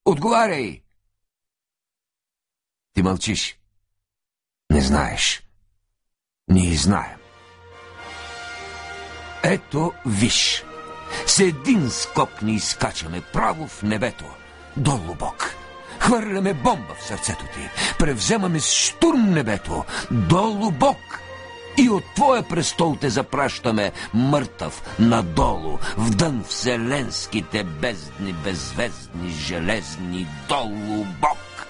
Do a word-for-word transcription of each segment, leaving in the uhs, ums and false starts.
Отговаряй! Ти мълчиш. Не знаеш. Ние знаем. Ето, виж. С един скок ни изкачаме право в небето. Долу Бог. Хвърляме бомба в сърцето ти. Превземаме с штурм небето. Долу Бог. И от твоя престол те запращаме мъртъв надолу, в дън вселенските бездни, беззвездни, железни, долу Бог.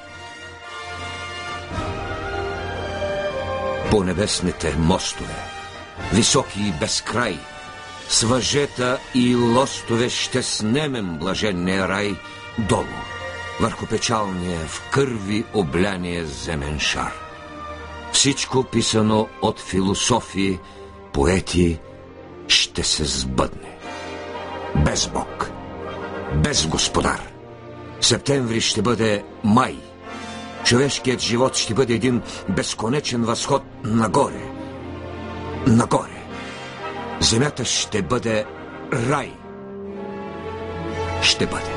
По небесните мостове, високи и безкрай, с въжета и лостове ще снемем блаженния рай долу, върху печалния в кърви обляния земен шар. Всичко писано от философии, поети ще се сбъдне. Без Бог, без Господар. Септември ще бъде май. Човешкият живот ще бъде един безконечен възход нагоре. Нагоре. Земята ще бъде рай. Ще бъде.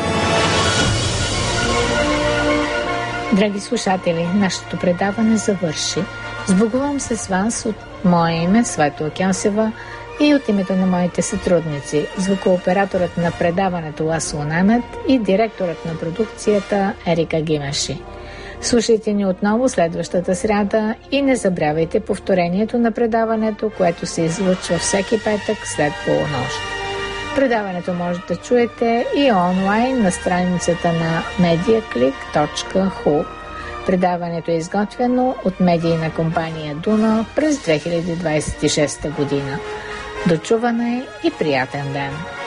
Драги слушатели, нашето предаване завърши. Сбогувам се с вас от мое име, Светла Кьосева, и от името на моите сътрудници, звукооператорът на предаването Ласло Немет и директорът на продукцията Ерика Гимеши. Слушайте ни отново следващата сряда и не забравяйте повторението на предаването, което се излъчва всеки петък след полунощ. Предаването може да чуете и онлайн на страницата на медиаклик точка ху. Предаването е изготвено от медийна компания Дуна през две хиляди двадесет и шеста година. До чуване и приятен ден!